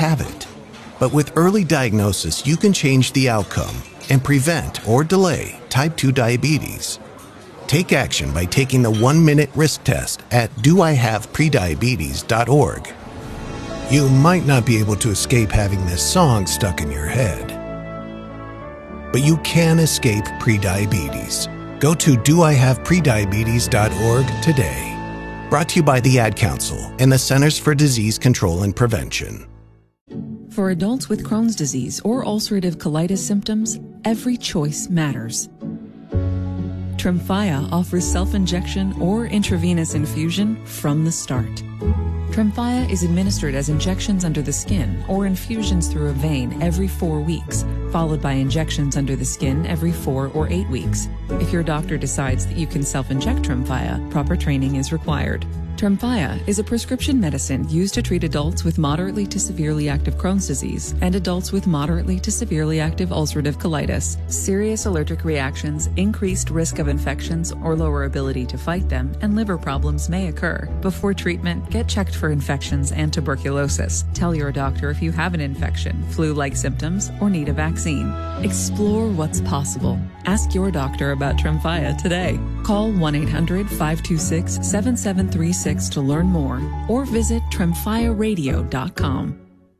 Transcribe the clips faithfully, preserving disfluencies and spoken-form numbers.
have it. But with early diagnosis, you can change the outcome and prevent or delay type two diabetes. Take action by taking the one-minute risk test at do I have prediabetes dot org. You might not be able to escape having this song stuck in your head, but you can escape prediabetes. Go to do I have prediabetes dot org today. Brought to you by the Ad Council and the Centers for Disease Control and Prevention. For adults with Crohn's disease or ulcerative colitis symptoms, every choice matters. Tremfya offers self-injection or intravenous infusion from the start. Tremfya is administered as injections under the skin or infusions through a vein every four weeks, followed by injections under the skin every four or eight weeks. If your doctor decides that you can self-inject Tremfya, proper training is required. Tremfya is a prescription medicine used to treat adults with moderately to severely active Crohn's disease and adults with moderately to severely active ulcerative colitis. Serious allergic reactions, increased risk of infections or lower ability to fight them, and liver problems may occur. Before treatment, get checked for infections and tuberculosis. Tell your doctor if you have an infection, flu-like symptoms, or need a vaccine. Explore what's possible. Ask your doctor about Tremfya today. Call one eight hundred five two six seven seven three six to learn more or visit tremfya radio dot com.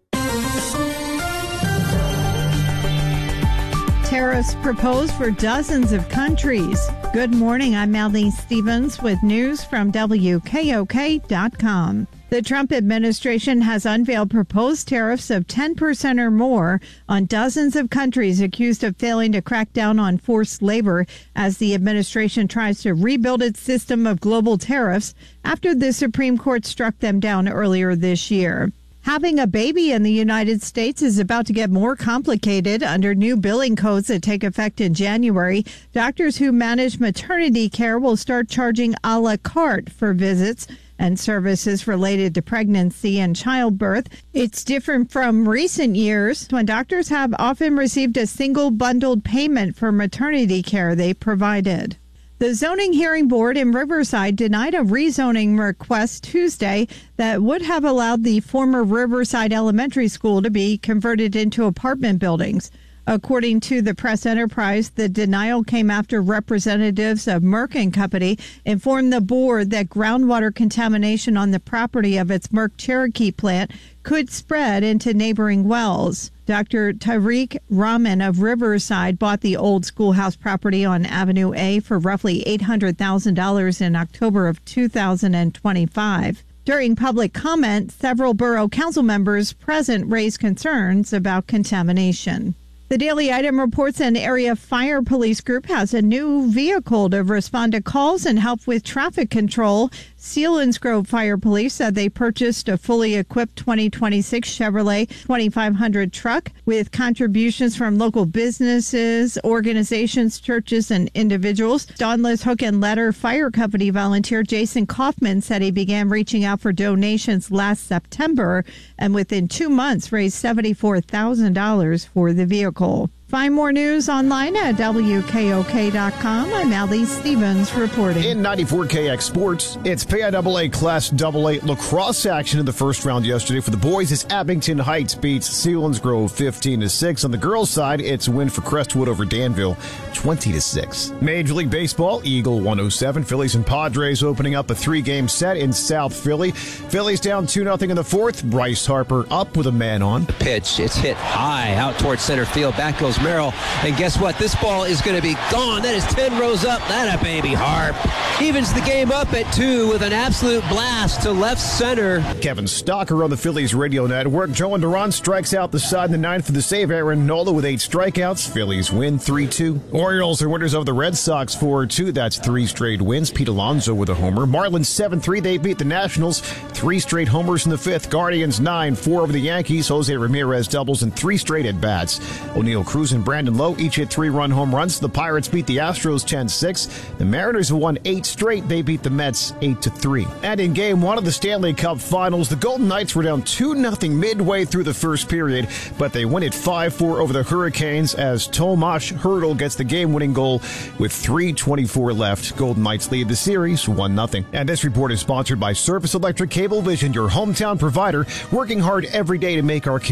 Tariffs proposed for dozens of countries. Good morning, I'm Maldy Stevens with news from W K O K dot com. The Trump administration has unveiled proposed tariffs of ten percent or more on dozens of countries accused of failing to crack down on forced labor as the administration tries to rebuild its system of global tariffs after the Supreme Court struck them down earlier this year. Having a baby in the United States is about to get more complicated under new billing codes that take effect in January. Doctors who manage maternity care will start charging a la carte for visits and services related to pregnancy and childbirth. It's different from recent years when doctors have often received a single bundled payment for maternity care they provided. The Zoning Hearing Board in Riverside denied a rezoning request Tuesday that would have allowed the former Riverside Elementary School to be converted into apartment buildings. According to the Press Enterprise, the denial came after representatives of Merck and Company informed the board that groundwater contamination on the property of its Merck Cherokee plant could spread into neighboring wells. Doctor Tariq Rahman of Riverside bought the old schoolhouse property on Avenue A for roughly eight hundred thousand dollars in October of two thousand twenty-five. During public comment, several borough council members present raised concerns about contamination. The Daily Item reports an area fire police group has a new vehicle to respond to calls and help with traffic control. Selinsgrove Fire Police said they purchased a fully equipped twenty twenty-six Chevrolet twenty-five hundred truck with contributions from local businesses, organizations, churches, and individuals. Dauntless Hook and Ladder Fire Company volunteer Jason Kaufman said he began reaching out for donations last September and within two months raised seventy-four thousand dollars for the vehicle. Find more news online at W K O K dot com. I'm Allie Stevens reporting. In ninety-four K X Sports, it's P I A A Class double A lacrosse action in the first round yesterday. For the boys, as Abington Heights beats Selinsgrove fifteen to six. On the girls' side, it's a win for Crestwood over Danville twenty to six. Major League Baseball, Eagle one oh seven. Phillies and Padres opening up a three-game set in South Philly. Phillies down two nothing in the fourth. Bryce Harper up with a man on. The pitch, it's hit high out towards center field. Back goes Merrill, and guess what? This ball is going to be gone. That is ten rows up. That a baby Harp. Evens the game up at two with an absolute blast to left center. Kevin Stocker on the Phillies radio network. Joe Duran strikes out the side in the ninth for the save. Aaron Nola with eight strikeouts. Phillies win three two. Orioles are winners of the Red Sox four two. That's three straight wins. Pete Alonso with a homer. Marlins seven three. They beat the Nationals. Three straight homers in the fifth. Guardians nine four over the Yankees. Jose Ramirez doubles and three straight at bats. O'Neill Cruz and Brandon Lowe each hit three-run home runs. The Pirates beat the Astros ten six. The Mariners have won eight straight. They beat the Mets eight to three. And in game one of the Stanley Cup Finals, the Golden Knights were down two nothing midway through the first period, but they win it five four over the Hurricanes as Tomas Hertl gets the game-winning goal with three twenty-four left. Golden Knights lead the series one nothing. And this report is sponsored by Service Electric Cablevision, your hometown provider, working hard every day to make our community